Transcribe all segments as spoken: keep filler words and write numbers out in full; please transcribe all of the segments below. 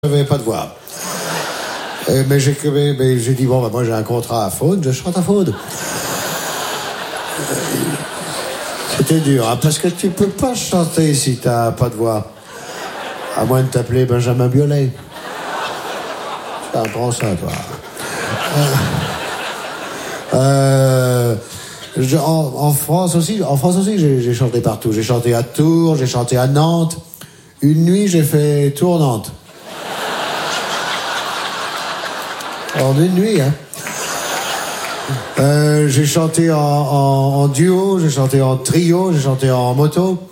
J'avais pas de voix. Euh, mais j'ai, mais, mais j'ai dit, bon, bah, moi j'ai un contrat à Faune, je chante à Faune. Euh, c'était dur, hein, parce que tu peux pas chanter si t'as pas de voix. À moins de t'appeler Benjamin Biolay. Ça prend ça, toi. Euh, euh, je, en, en France aussi, en France aussi, j'ai, j'ai chanté partout. J'ai chanté à Tours, j'ai chanté à Nantes. Une nuit, j'ai fait Tour-Nantes. En une nuit, hein. Euh, j'ai chanté en, en, en duo, j'ai chanté en trio, j'ai chanté en moto.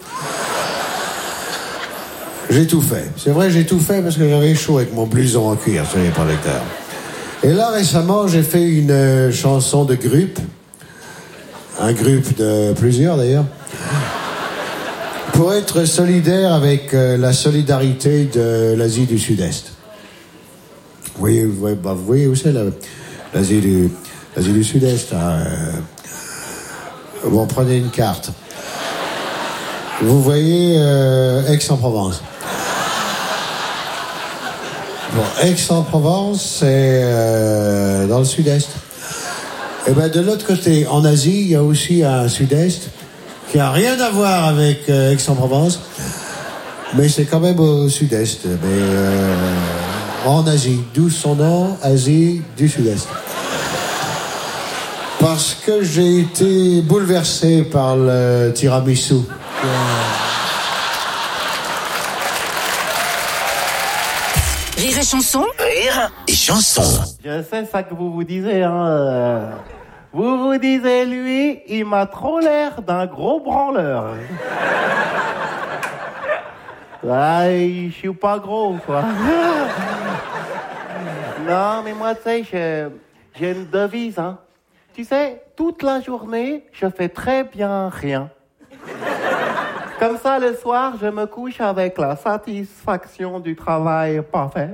J'ai tout fait. C'est vrai, j'ai tout fait parce que j'avais chaud avec mon blouson en cuir sur les projecteurs. Et là, récemment, j'ai fait une euh, chanson de groupe. Un groupe de plusieurs, d'ailleurs. Pour être solidaire avec euh, la solidarité de l'Asie du Sud-Est. Vous voyez, vous voyez, bah, vous voyez où c'est, là, l'Asie du, l'Asie du Sud-Est. Hein, euh, bon, prenez une carte. Vous voyez euh, Aix-en-Provence. Bon, Aix-en-Provence, c'est euh, dans le Sud-Est. Et ben de l'autre côté, en Asie, il y a aussi un Sud-Est qui n'a rien à voir avec euh, Aix-en-Provence, mais c'est quand même au Sud-Est. Mais euh, en Asie, d'où son nom, Asie du Sud-Est. Parce que j'ai été bouleversé par le tiramisu. Rire et chanson. Rire et chanson. Je sais ça que vous vous disiez, hein. euh, Vous vous disiez, lui, il m'a trop l'air d'un gros branleur. Ouais, je suis pas gros, quoi. Non, mais moi, tu sais, je- j'ai une devise, hein. Tu sais, toute la journée, je fais très bien rien. Comme ça, le soir, je me couche avec la satisfaction du travail pas fait.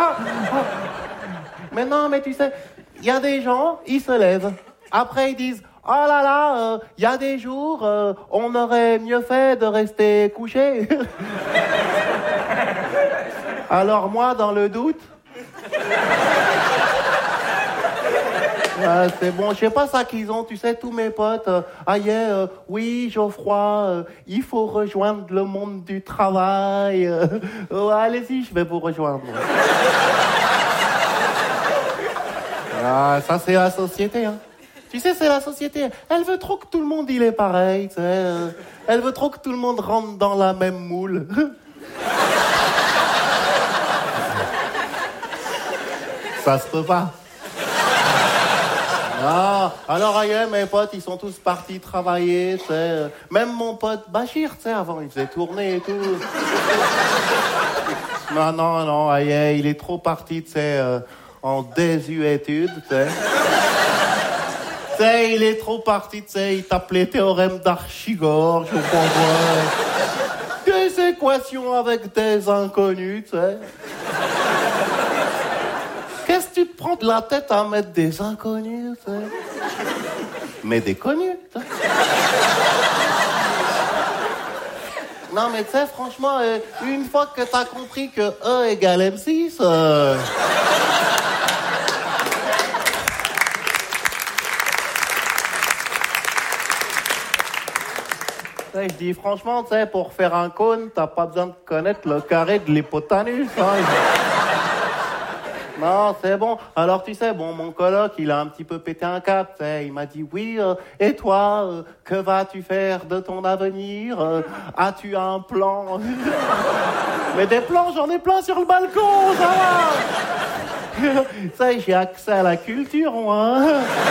Mais non, mais tu sais, il y a des gens, ils se lèvent. Après, ils disent, oh là là, il euh, y a des jours, euh, on aurait mieux fait de rester couché. Alors moi, dans le doute... Euh, c'est bon, je sais pas ça qu'ils ont, tu sais, tous mes potes. Euh, ah yeah, euh, oui, Geoffroy, euh, il faut rejoindre le monde du travail. Euh, oh, allez-y, je vais vous rejoindre. Ah, ça c'est la société, hein. Tu sais, c'est la société. Elle veut trop que tout le monde il est pareil, tu sais. Euh, elle veut trop que tout le monde rentre dans la même moule. Ça se peut pas. Ah, alors ailleurs, mes potes, ils sont tous partis travailler, tu sais. Même mon pote Bachir, tu sais, avant, il faisait tourner et tout. Non, non, non, ailleurs, il est trop parti, tu sais, euh, en désuétude, tu sais. Tu sais, il est trop parti, tu sais, il tape les théorèmes d'Archigore, je comprends pas. Des équations avec des inconnus, tu sais. Qu'est-ce que tu te prends de la tête à mettre des inconnus, tu sais? Mais des connus, tu sais. Non, mais tu sais, franchement, euh, une fois que t'as compris que E égale M six... Euh... Tu sais, je dis franchement, tu sais, pour faire un cône, t'as pas besoin de connaître le carré de l'hypoténuse, hein. Non, c'est bon. Alors, tu sais, bon, mon coloc, il a un petit peu pété un câble, tu sais. Il m'a dit, oui, euh, et toi, euh, que vas-tu faire de ton avenir? euh, As-tu un plan? Mais des plans, j'en ai plein sur le balcon, ça va. Tu sais, j'ai accès à la culture, moi. Hein.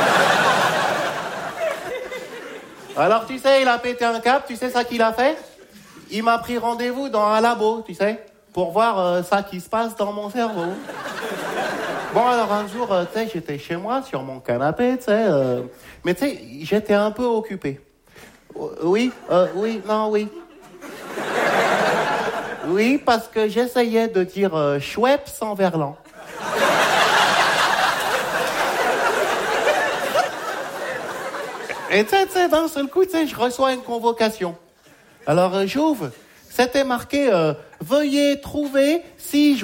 Alors, tu sais, il a pété un câble, tu sais ça qu'il a fait? Il m'a pris rendez-vous dans un labo, tu sais, pour voir euh, ça qui se passe dans mon cerveau. Bon, alors un jour, euh, tu sais, j'étais chez moi, sur mon canapé, tu sais, euh, mais tu sais, j'étais un peu occupé. Euh, oui, euh, oui, non, oui. Oui, parce que j'essayais de dire euh, Schweppes sans verlan. Et tu sais, tu sais, d'un seul coup, tu sais, je reçois une convocation. Alors, euh, j'ouvre. C'était marqué euh, « Veuillez trouver six juin ».